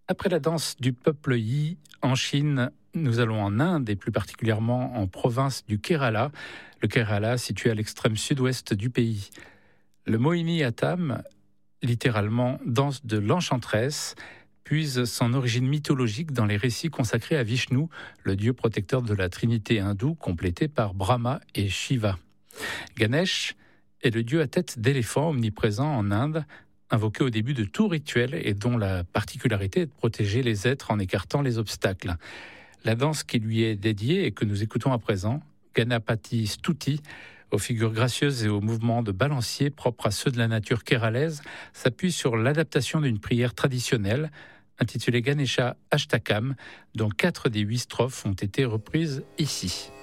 Après la danse du peuple Yi en Chine, nous allons en Inde et plus particulièrement en province du Kerala. Le Kerala situé à l'extrême sud-ouest du pays. Le Mohiniyattam, littéralement danse de l'enchanteresse, puise son origine mythologique dans les récits consacrés à Vishnu, le dieu protecteur de la trinité hindoue, complété par Brahma et Shiva. Ganesh est le dieu à tête d'éléphant omniprésent en Inde, invoqué au début de tout rituel et dont la particularité est de protéger les êtres en écartant les obstacles. La danse qui lui est dédiée et que nous écoutons à présent, Ganapati Stuti, aux figures gracieuses et aux mouvements de balancier propres à ceux de la nature kéralaise, s'appuie sur l'adaptation d'une prière traditionnelle intitulée Ganesha Ashtakam, dont 4 des 8 strophes ont été reprises ici.